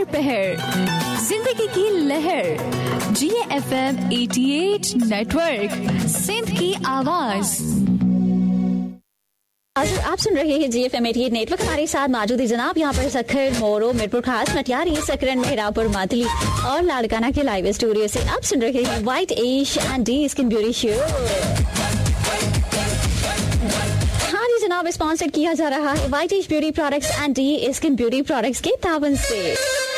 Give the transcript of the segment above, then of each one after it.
दोपहर, जिंदगी की लहर, GFM 88 नेटवर्क, सिंध की आवाज। आप सुन रहे हैं GFM 88 नेटवर्क। हमारे साथ मौजूद है जनाब यहाँ पर सखर, मोरो, मिरपुर खास, मटियारी, सकरन, मेहरापुर, मातली और लाड़काना के लाइव स्टूडियो से आप सुन रहे हैं white ash and D skin beauty show. हाँ जी जनाब, स्पॉन्सर्ड किया जा रहा है white ash beauty products and D skin beauty products के तावन से।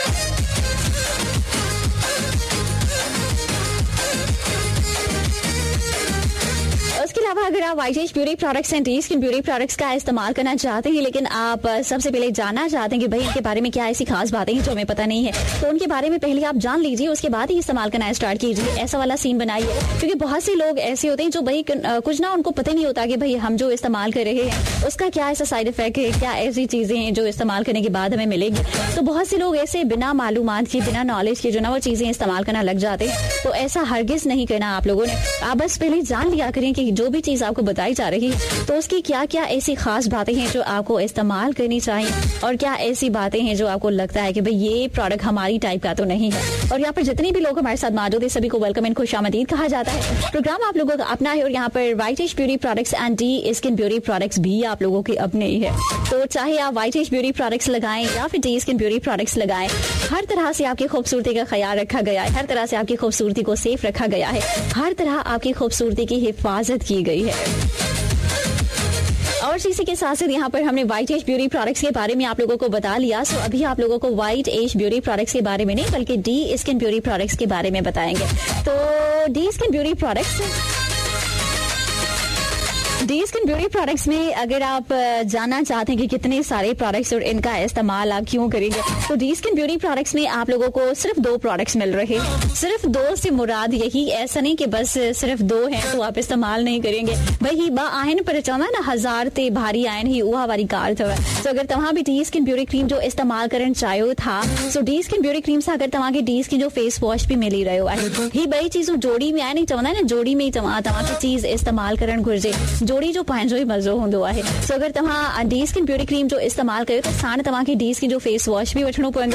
उसके अलावा अगर आप white ash beauty products and D skin beauty products का इस्तेमाल करना चाहते हैं, लेकिन आप सबसे पहले जानना चाहते हैं कि भाई इनके बारे में क्या ऐसी खास बातें हैं जो हमें पता नहीं है, तो उनके बारे में पहले आप जान लीजिए, उसके बाद ही इस्तेमाल करना स्टार्ट कीजिए। ऐसा वाला सीन बनाइए, क्योंकि बहुत से लोग ऐसे होते हैं जो भाई कुछ ना उनको पता नहीं होता कि भाई हम जो इस्तेमाल कर रहे हैं उसका क्या ऐसा साइड इफेक्ट है, क्या ऐसी चीजें हैं जो इस्तेमाल करने के बाद हमें मिलेगी। तो बहुत से लोग ऐसे बिना मालूमात के, बिना नॉलेज के जो ना वो चीजें इस्तेमाल करना लग जाते हैं। तो ऐसा हरगिज नहीं करना आप लोगों ने। आप बस पहले जान लिया करें कि जो भी चीज आपको बताई जा रही है तो उसकी क्या क्या ऐसी खास बातें हैं जो आपको इस्तेमाल करनी चाहिए, और क्या ऐसी बातें हैं जो आपको लगता है कि भाई ये प्रोडक्ट हमारी टाइप का तो नहीं है। और यहाँ पर जितने भी लोग हमारे साथ मौजूद है सभी को वेलकम एंड खुशामदीद कहा जाता है। प्रोग्राम आप लोगों का अपना है और यहाँ पर white ash beauty products and D skin beauty products भी आप लोगों के अपने ही है। तो चाहे आप व्हाइट एश ब्यूटी प्रोडक्ट्स लगाएं या फिर डी स्किन ब्यूटी प्रोडक्ट्स लगाएं, हर तरह से आपकी खूबसूरती का ख्याल रखा गया है, हर तरह से आपकी खूबसूरती को सेफ रखा गया है, हर तरह आपकी खूबसूरती की हिफाजत की गई है। और इसी के साथ साथ यहाँ पर हमने व्हाइट एश ब्यूटी प्रोडक्ट्स के बारे में आप लोगों को बता लिया। सो अभी आप लोगों को व्हाइट एश ब्यूटी प्रोडक्ट्स के बारे में नहीं बल्कि डी स्किन ब्यूटी प्रोडक्ट्स के बारे में बताएंगे। तो डी स्किन ब्यूटी प्रोडक्ट्स में अगर आप जानना चाहते हैं कि कितने सारे प्रोडक्ट्स और इनका इस्तेमाल आप क्यों करेंगे, तो डी स्किन ब्यूटी प्रोडक्ट्स में आप लोगों को सिर्फ 2 प्रोडक्ट्स मिल रहे हैं। सिर्फ 2 से मुराद यही, ऐसा नहीं कि बस सिर्फ 2 हैं तो आप इस्तेमाल नहीं करेंगे। भाई बा आयन पर चवंदा ना 1000 ते भारी आयन ही उहा वारी कार अथव। तो अगर तव्हां भी डी स्किन ब्यूटी क्रीम जो इस्तेमाल करण चाहियो था, सो डी स्किन ब्यूटी क्रीम सां गॾु तव्हांखे डी स्किन जो फेस वॉश भी मिली रहियो आहे। ही ॿई चीजूं जोड़ी में आहिनि, चवंदा आहिनि जोड़ी में ई तव्हांखे चीज इस्तेमाल करणु घुर्जे। जोड़ी जो पंहिंजो ई मज़ो हूंदो आहे। सो अगर तव्हां डी स्किन ब्यूटी क्रीम जो इस्तेमाल कयो त साण तव्हांखे डी स्किन जो फेस वॉश भी वठणो पवंदो।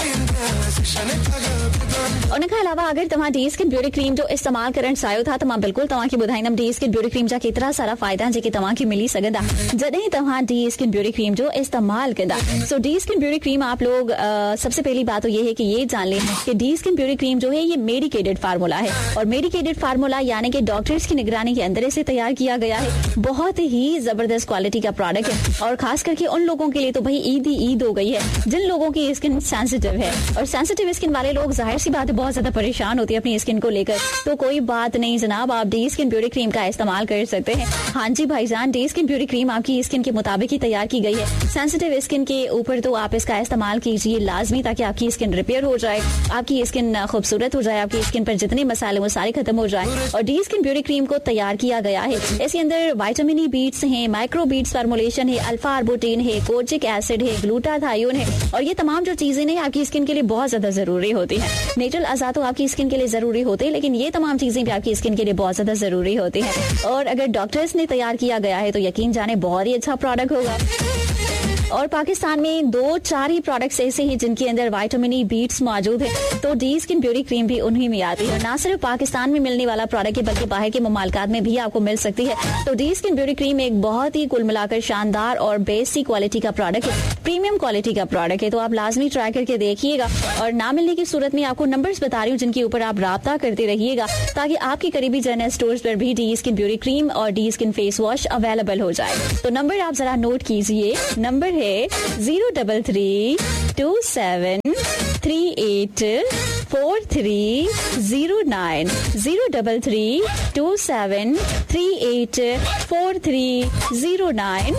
उनखां अलावा अगर तव्हां डी स्किन ब्यूटी क्रीम जो इस्तेमाल करण चाहियो था त मां बिल्कुल तव्हांखे ॿुधाईंदमि डी स्किन ब्यूटी क्रीम जा केतिरा सारा फ़ाइदा जेके तव्हांखे मिली सघंदा जॾहिं तव्हां डी स्किन ब्यूटी क्रीम जो इस्तेमाल कंदा। सो डी स्किन ब्यूटी क्रीम आप लोग सबसे पहली बात तो ये है कि ये जान लें कि डी स्किन ब्यूटी क्रीम जो है ये मेडिकेटेड फार्मूला है, और मेडिकेटेड फार्मूला यानी कि डॉक्टर्स की निगरानी के अंदर इसे तैयार किया गया है। बहुत ही जबरदस्त क्वालिटी का प्रोडक्ट है, और खास करके उन लोगों के लिए तो भाई ईद हो गई है जिन लोगों की स्किन सेंसिटिव है। और सेंसिटिव स्किन वाले लोग जाहिर सी बात है बहुत ज्यादा परेशान होती है अपनी स्किन को लेकर। तो कोई बात नहीं जनाब, आप डी स्किन ब्यूटी क्रीम का इस्तेमाल कर सकते हैं। हाँ जी भाईजान, डी स्किन ब्यूटी क्रीम आपकी स्किन के मुताबिक ही तैयार की गई है। सेंसिटिव स्किन के ऊपर तो आप इसका इस्तेमाल कीजिए लाजमी, ताकि आपकी स्किन रिपेयर हो जाए, आपकी स्किन खूबसूरत हो जाए, आपकी स्किन पर जितने मसाले वो सारे खत्म हो जाए। और डी स्किन ब्यूटी क्रीम को तैयार किया गया है, इसके अंदर विटामिन ई बीट्स हैं, माइक्रो बीट्स फार्मुलेशन है, अल्फा आर्बुटिन है, कोजिक एसिड है, ग्लूटाथायोन है, और ये तमाम जो चीजें नहीं आपकी स्किन के लिए बहुत ज्यादा जरूरी होती है। नेचुरल अज़ा तो आपकी स्किन के लिए जरूरी होते हैं, लेकिन ये तमाम चीजें भी आपकी स्किन के लिए बहुत ज्यादा जरूरी होती है। और अगर डॉक्टर्स ने तैयार किया गया है तो यकीन जाने बहुत ही अच्छा प्रोडक्ट होगा। और पाकिस्तान में 2-4 ही प्रोडक्ट्स ऐसे हैं जिनके अंदर विटामिन ई बीट्स मौजूद है, तो डी स्किन ब्यूटी क्रीम भी उन्हीं में आती है। ना सिर्फ पाकिस्तान में मिलने वाला प्रोडक्ट है बल्कि बाहर के ममालिकात में भी आपको मिल सकती है। तो डी स्किन ब्यूटी क्रीम एक बहुत ही कुल मिलाकर शानदार और बेसिक क्वालिटी का प्रोडक्ट है, प्रीमियम क्वालिटी का प्रोडक्ट है। तो आप लाजमी ट्राई करके देखिएगा, और ना मिलने की सूरत में आपको नंबर्स बता रही हूँ जिनके ऊपर आप राब्ता करते रहिएगा, ताकि आपके करीबी जनरल स्टोर्स पर भी डी स्किन ब्यूटी क्रीम और D skin face wash available हो जाए। तो नंबर आप जरा नोट कीजिए, नंबर है 03327384309 03327384309।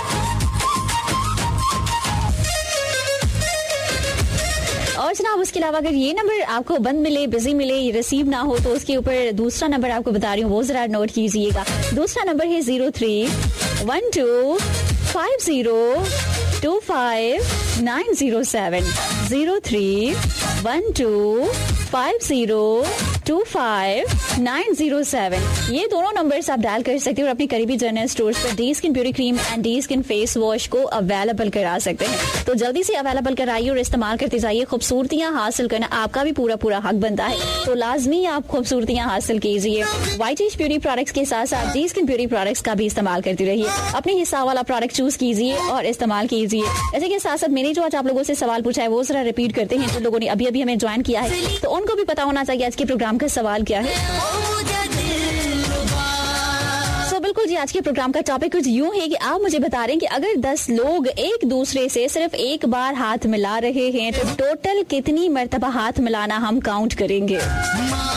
और जनाब उसके अलावा अगर ये नंबर आपको बंद मिले, बिजी मिले, रिसीव ना हो, तो उसके ऊपर दूसरा नंबर आपको बता रही हूँ, वो जरा नोट कीजिएगा। दूसरा नंबर है 0312502907 031250 252907 ये दोनों नंबर्स आप डायल कर सकते हैं और अपनी करीबी जनरल स्टोर्स पर D skin beauty cream and D skin face wash को अवेलेबल करा सकते हैं। तो जल्दी से अवेलेबल कराइए और इस्तेमाल करते जाइए। खूबसूरतियां हासिल करना आपका भी पूरा हक बनता है, तो लाजमी आप खूबसूरतियां हासिल कीजिए। वाइटिश ब्यूटी प्रोडक्ट्स के साथ साथ डी स्किन ब्यूटी प्रोडक्ट्स का भी इस्तेमाल करती रहिए। अपने हिसाब वाला प्रोडक्ट चूज कीजिए और इस्तेमाल कीजिए। ऐसे के साथ साथ मैंने जो आज आप लोगों से सवाल पूछा है वो जरा रिपीट करते हैं। जो लोगों ने अभी हमें ज्वाइन किया है तो उनको भी पता होना चाहिए आज के प्रोग्राम का सवाल क्या है। बिल्कुल जी, आज के प्रोग्राम का टॉपिक कुछ यूं है कि आप मुझे बता रहे हैं कि अगर 10 लोग एक दूसरे से सिर्फ एक बार हाथ मिला रहे हैं तो टोटल कितनी मर्तबा हाथ मिलाना हम काउंट करेंगे।